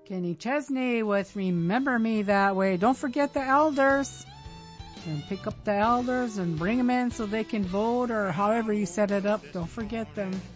Kenny Chesney with Remember Me That Way. Don't forget the elders. And pick up the elders and bring them in so they can vote or however you set it up. Don't forget them.